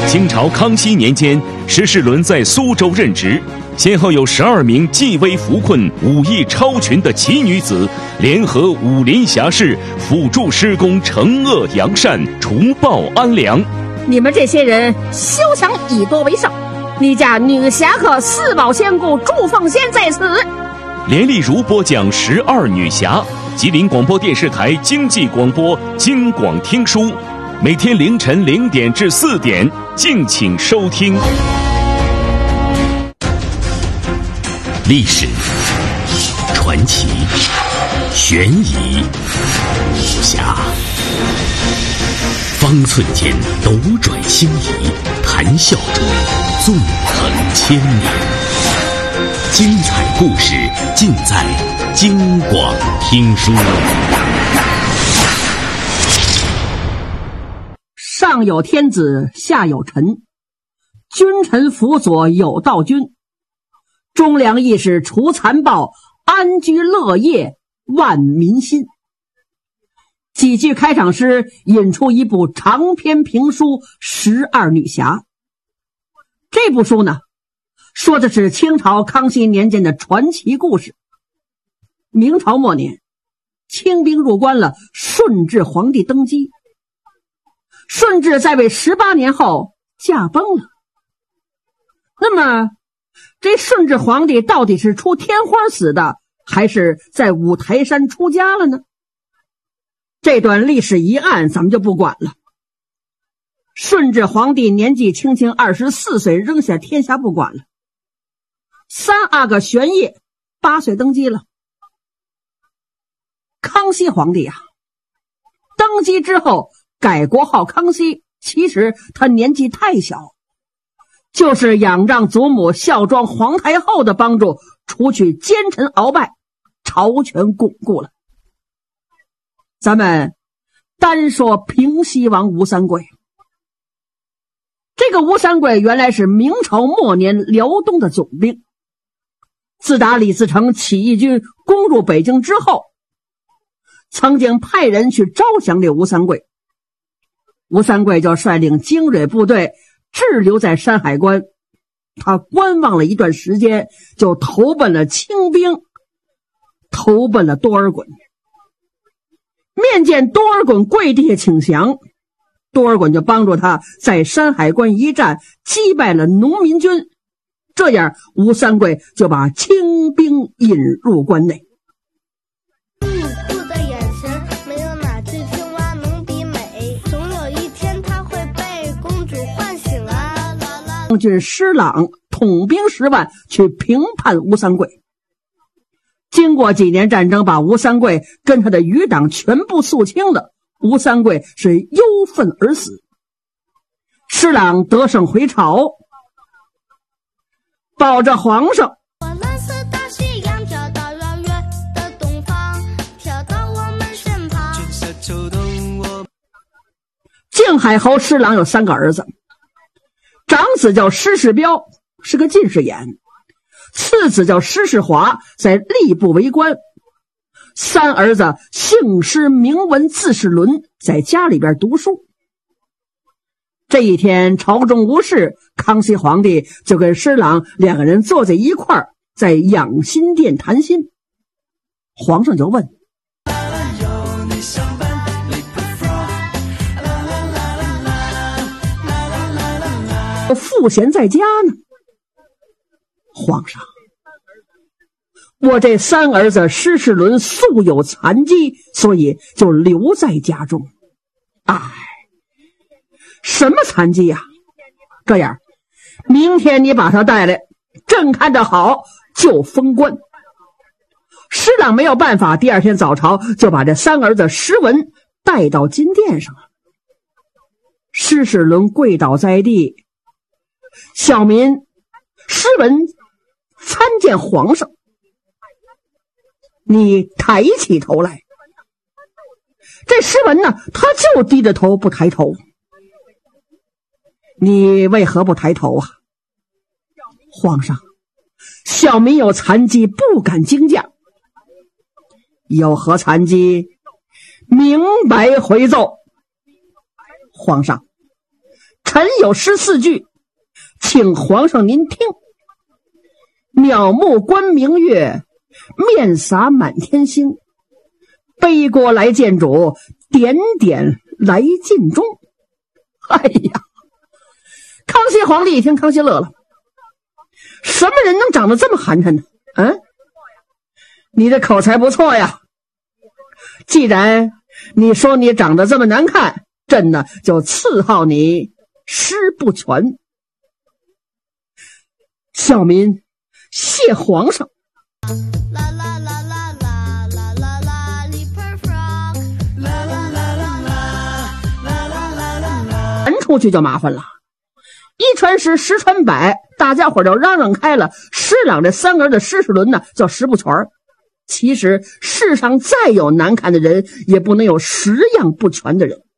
清朝康熙年间，施世纶在苏州任职，先后有12名济危扶困、武艺超群的奇女子，联合武林侠士，辅助施公惩恶扬善，除暴安良。 你们这些人休想以多为胜！你家女侠客四宝仙姑祝凤仙在此。 连丽如播讲12女侠，吉林广播电视台经济广播京广听书，每天凌晨0点至4点，敬请收听。历史、传奇、悬疑、武侠，方寸间斗转星移，谈笑中纵横千年。精彩故事尽在京广听书。 上有天子，下有臣，君臣辅佐有道君，忠良义士除残暴，安居乐业万民心。几句开场诗引出一部长篇评书《12女侠》。这部书呢，说的是清朝康熙年间的传奇故事。明朝末年，清兵入关了，顺治皇帝登基。顺治在位18年后驾崩了。那么这顺治皇帝到底是出天花死的，还是在五台山出家了呢？这段历史疑案咱们就不管了。顺治皇帝年纪轻轻24岁扔下天下不管了。三阿哥玄烨8岁登基了。康熙皇帝啊，登基之后改国号康熙，其实他年纪太小，就是仰仗祖母孝庄皇太后的帮助，除去奸臣鳌拜，朝权巩固了。咱们单说平西王吴三桂。这个吴三桂原来是明朝末年辽东的总兵，自打李自成起义军攻入北京之后，曾经派人去招降这吴三桂。吴三桂就率领精锐部队滞留在山海关，他观望了一段时间，就投奔了清兵，投奔了多尔衮。面见多尔衮跪地下请降，多尔衮就帮助他在山海关一战击败了农民军，这样吴三桂就把清兵引入关内。军施琅统兵10万去平叛吴三桂。经过几年战争，把吴三桂跟他的余党全部肃清了，吴三桂是忧愤而死。施琅得胜回朝，保着皇上，靖海侯施琅有3个儿子，长子叫施世标，是个近视眼；次子叫施世华，在吏部为官；三儿子姓施名文字世伦，在家里边读书。这一天朝中无事，康熙皇帝就跟施琅2个人坐在一块儿，在养心殿谈心。皇上就问：赋闲在家呢？皇上，我这3儿子施世伦素有残疾，所以就留在家中。哎，什么残疾呀？这样，明天你把他带来，朕看着好就封官。施琅没有办法，第2天早朝就把这3儿子施文带到金殿上了。施世伦跪倒在地，小民施文参见皇上。你抬起头来。这施文呢，他就低着头不抬头。你为何不抬头啊？皇上，小民有残疾，不敢惊驾。有何残疾？明白回奏。皇上，臣臣有诗4句，请皇上您听。渺目观明月，面洒满天星。背锅来见主，点点来尽忠。哎呀，康熙皇帝一听，康熙乐了。什么人能长得这么寒碜呢？你的口才不错呀。既然你说你长得这么难看，朕呢就赐号你诗不全。小民谢皇上。传出去就麻烦了，一传十，十传百，大家伙就嚷嚷开了。诗朗这3个人的诗世伦呢叫诗不全。其实世上再有难看的人，也不能有10样不全的人。